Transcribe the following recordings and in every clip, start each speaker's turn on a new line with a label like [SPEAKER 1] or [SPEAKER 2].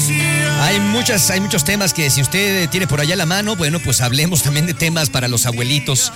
[SPEAKER 1] Hay muchos temas que si usted tiene por allá la mano, bueno, pues hablemos también de temas para los abuelitos.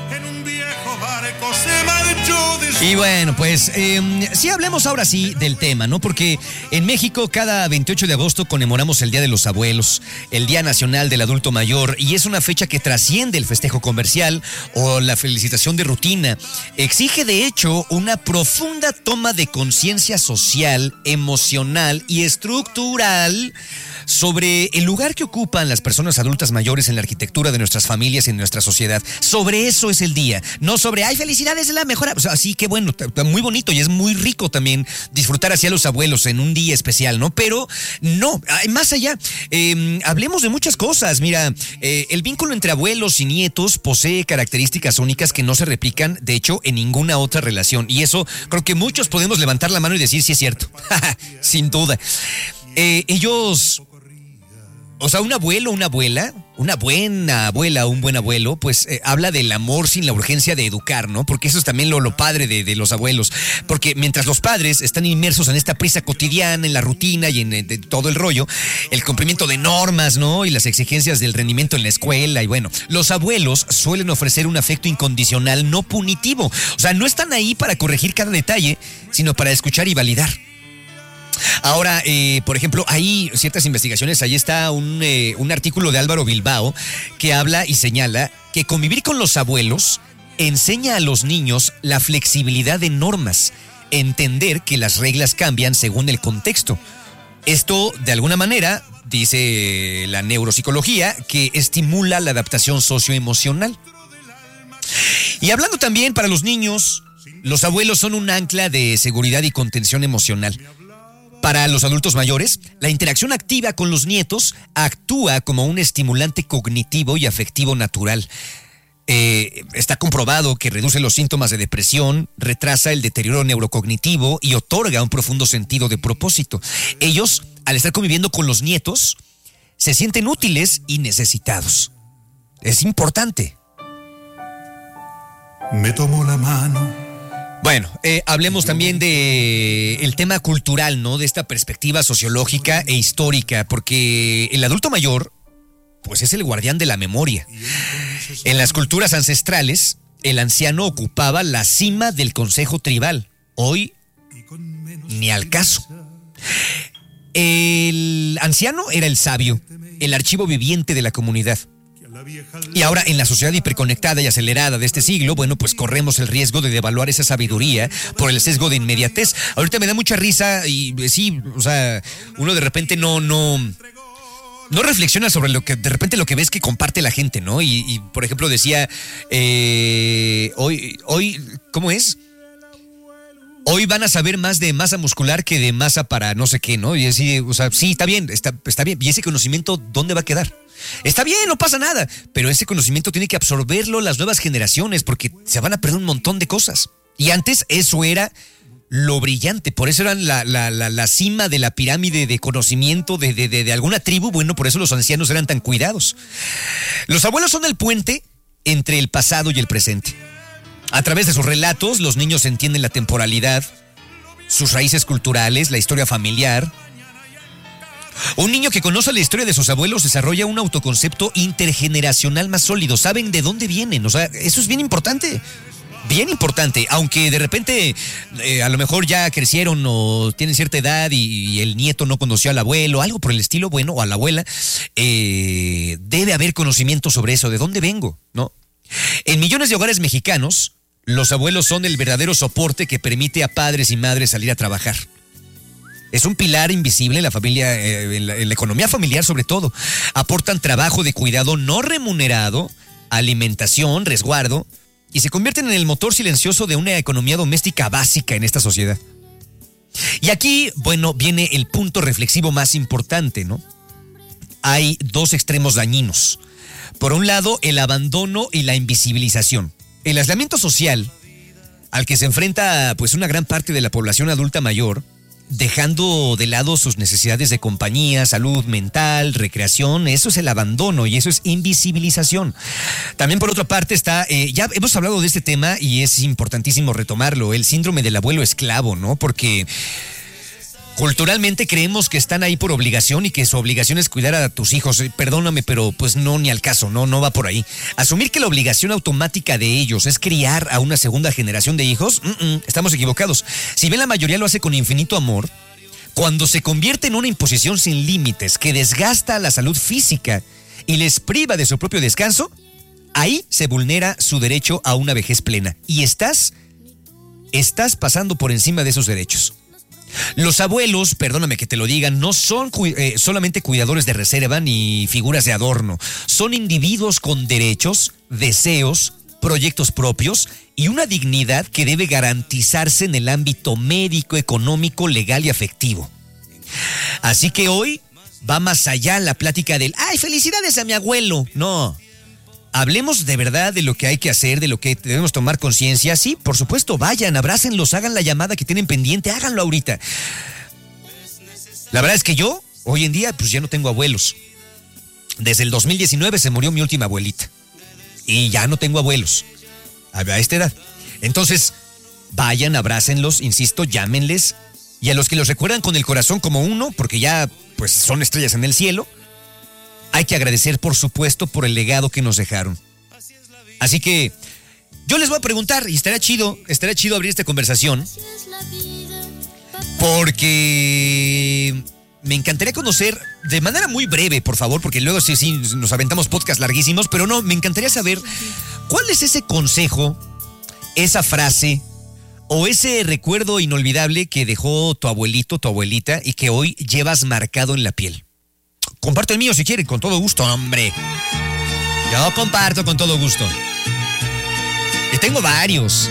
[SPEAKER 1] Y bueno, pues sí hablemos ahora sí del tema, ¿no? Porque en México cada 28 de agosto conmemoramos el Día de los Abuelos, el Día Nacional del Adulto Mayor, y es una fecha que trasciende el festejo comercial o la felicitación de rutina. Exige de hecho una profunda toma de conciencia social, emocional y estructural sobre el lugar que ocupan las personas adultas mayores en la arquitectura de nuestras familias y en nuestra sociedad. Sobre eso es el día, no sobre, ay, felicidades, es la mejor. O sea, sí, qué bueno, muy bonito y es muy rico también disfrutar hacia los abuelos en un día especial, ¿no? Pero no, más allá, hablemos de muchas cosas. Mira, el vínculo entre abuelos y nietos posee características únicas que no se replican, de hecho, en ninguna otra relación. Y eso creo que muchos podemos levantar la mano y decir, sí es cierto, sin duda. Ellos... O sea, un abuelo, una abuela, una buena abuela o un buen abuelo, pues habla del amor sin la urgencia de educar, ¿no? Porque eso es también lo padre de los abuelos. Porque mientras los padres están inmersos en esta prisa cotidiana, en la rutina y en todo el rollo, el cumplimiento de normas, ¿no? Y las exigencias del rendimiento en la escuela. Y bueno, los abuelos suelen ofrecer un afecto incondicional no punitivo. O sea, no están ahí para corregir cada detalle, sino para escuchar y validar. Ahora, por ejemplo, hay ciertas investigaciones, ahí está un artículo de Álvaro Bilbao que habla y señala que convivir con los abuelos enseña a los niños la flexibilidad de normas, entender que las reglas cambian según el contexto. Esto, de alguna manera, dice la neuropsicología, que estimula la adaptación socioemocional. Y hablando también para los niños, los abuelos son un ancla de seguridad y contención emocional. Para los adultos mayores, la interacción activa con los nietos actúa como un estimulante cognitivo y afectivo natural. Está comprobado que reduce los síntomas de depresión, retrasa el deterioro neurocognitivo y otorga un profundo sentido de propósito. Ellos, al estar conviviendo con los nietos, se sienten útiles y necesitados. Es importante.
[SPEAKER 2] Me tomó la mano.
[SPEAKER 1] Bueno, hablemos también de el tema cultural, ¿no? De esta perspectiva sociológica e histórica, porque el adulto mayor, pues es el guardián de la memoria. En las culturas ancestrales, el anciano ocupaba la cima del consejo tribal. Hoy, ni al caso. El anciano era el sabio, el archivo viviente de la comunidad. Y ahora, en la sociedad hiperconectada y acelerada de este siglo, bueno, pues corremos el riesgo de devaluar esa sabiduría por el sesgo de inmediatez. Ahorita me da mucha risa y sí, o sea, uno de repente no reflexiona sobre lo que de repente lo que ves que comparte la gente, ¿no? Y por ejemplo decía, hoy, ¿cómo es? Hoy van a saber más de masa muscular que de masa para no sé qué, ¿no? Y así, o sea, sí, está bien. ¿Y ese conocimiento dónde va a quedar? Está bien, no pasa nada, pero ese conocimiento tiene que absorberlo las nuevas generaciones porque se van a perder un montón de cosas. Y antes eso era lo brillante, por eso eran la cima de la pirámide de conocimiento de alguna tribu. Bueno, por eso los ancianos eran tan cuidados. Los abuelos son el puente entre el pasado y el presente. A través de sus relatos, los niños entienden la temporalidad, sus raíces culturales, la historia familiar. Un niño que conoce la historia de sus abuelos desarrolla un autoconcepto intergeneracional más sólido. Saben de dónde vienen, o sea, eso es bien importante. Bien importante, aunque de repente a lo mejor ya crecieron o tienen cierta edad y el nieto no conoció al abuelo, algo por el estilo, bueno, o a la abuela, debe haber conocimiento sobre eso, de dónde vengo, ¿no? En millones de hogares mexicanos, los abuelos son el verdadero soporte que permite a padres y madres salir a trabajar. Es un pilar invisible en la familia, en la economía familiar sobre todo. Aportan trabajo de cuidado no remunerado, alimentación, resguardo, y se convierten en el motor silencioso de una economía doméstica básica en esta sociedad. Y aquí, bueno, viene el punto reflexivo más importante, ¿no? Hay dos extremos dañinos. Por un lado, el abandono y la invisibilización. El aislamiento social al que se enfrenta pues una gran parte de la población adulta mayor, dejando de lado sus necesidades de compañía, salud mental, recreación. Eso es el abandono y eso es invisibilización. También por otra parte está, ya hemos hablado de este tema y es importantísimo retomarlo, el síndrome del abuelo esclavo, ¿no? Porque Culturalmente creemos que están ahí por obligación y que su obligación es cuidar a tus hijos. Perdóname, pero pues no, ni al caso, no va por ahí. Asumir que la obligación automática de ellos es criar a una segunda generación de hijos, estamos equivocados. Si bien la mayoría lo hace con infinito amor, cuando se convierte en una imposición sin límites que desgasta la salud física y les priva de su propio descanso, ahí se vulnera su derecho a una vejez plena. Y estás pasando por encima de esos derechos. Los abuelos, perdóname que te lo digan, no son solamente cuidadores de reserva ni figuras de adorno. Son individuos con derechos, deseos, proyectos propios y una dignidad que debe garantizarse en el ámbito médico, económico, legal y afectivo. Así que hoy va más allá la plática del ¡ay, felicidades a mi abuelo! No. Hablemos de verdad de lo que hay que hacer, de lo que debemos tomar conciencia. Sí, por supuesto, vayan, abrácenlos, hagan la llamada que tienen pendiente, háganlo ahorita. La verdad es que yo, hoy en día, pues ya no tengo abuelos. Desde el 2019 se murió mi última abuelita. Y ya no tengo abuelos a esta edad. Entonces, vayan, abrácenlos, insisto, llámenles. Y a los que los recuerdan con el corazón como uno, porque ya pues son estrellas en el cielo, hay que agradecer, por supuesto, por el legado que nos dejaron. Así que yo les voy a preguntar, y estaría chido abrir esta conversación, porque me encantaría conocer, de manera muy breve, por favor, porque luego sí nos aventamos podcasts larguísimos, pero no, me encantaría saber cuál es ese consejo, esa frase o ese recuerdo inolvidable que dejó tu abuelito, tu abuelita, y que hoy llevas marcado en la piel. Comparto el mío si quieren, con todo gusto, hombre. Yo comparto con todo gusto. Y tengo varios.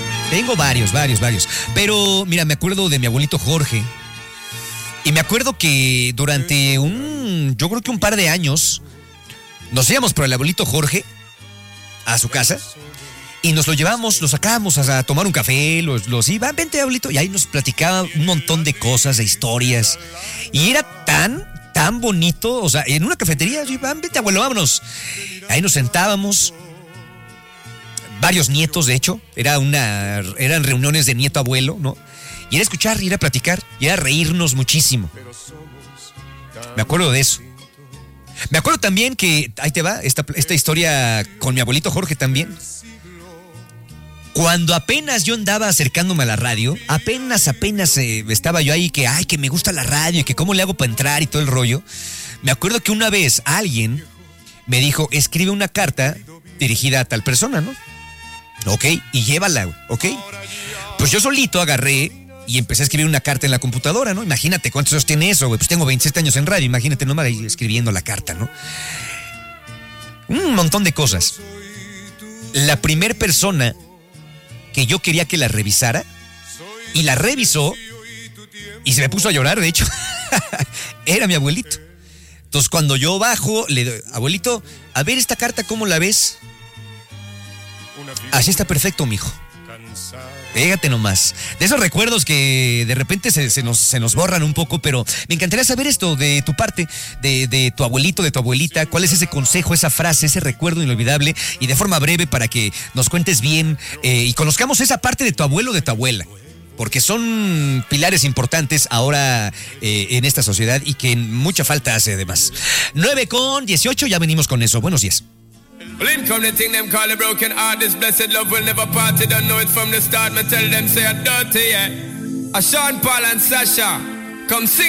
[SPEAKER 1] Pero, mira, me acuerdo de mi abuelito Jorge. Y me acuerdo que durante yo creo que un par de años, nos íbamos por el abuelito Jorge a su casa. Y nos lo llevamos, lo sacábamos a tomar un café, vente, abuelito. Y ahí nos platicaba un montón de cosas, de historias. Y era tan bonito, o sea, en una cafetería, vente, abuelo, vámonos. Ahí nos sentábamos, varios nietos, de hecho, eran reuniones de nieto-abuelo, ¿no? Y era escuchar, y era platicar, y era reírnos muchísimo. Me acuerdo de eso. Me acuerdo también que, ahí te va, esta historia con mi abuelito Jorge también. Cuando apenas yo andaba acercándome a la radio, apenas estaba yo ahí que me gusta la radio y que cómo le hago para entrar y todo el rollo. Me acuerdo que una vez alguien me dijo, escribe una carta dirigida a tal persona, ¿no? Ok, y llévala, ok. Pues yo solito agarré y empecé a escribir una carta en la computadora, ¿no? Imagínate cuántos años tiene eso, güey. Pues tengo 27 años en radio, imagínate nomás ahí escribiendo la carta, ¿no? Un montón de cosas. La primer persona que yo quería que la revisara, y la revisó, y se me puso a llorar, de hecho, era mi abuelito. Entonces, cuando yo bajo, le doy, abuelito, a ver esta carta, ¿cómo la ves? Así está perfecto, mijo. Pégate nomás. De esos recuerdos que de repente se nos borran un poco, pero me encantaría saber esto de tu parte, de tu abuelito, de tu abuelita. ¿Cuál es ese consejo, esa frase, ese recuerdo inolvidable? Y de forma breve para que nos cuentes bien y conozcamos esa parte de tu abuelo, de tu abuela. Porque son pilares importantes ahora en esta sociedad y que mucha falta hace además. 9:18, ya venimos con eso. Buenos días.
[SPEAKER 3] Well, in come the thing them call a broken heart. This blessed love will never party. Don't know it from the start. Me tell them say I'm dirty, yeah. A Sean Paul and Sasha come sing.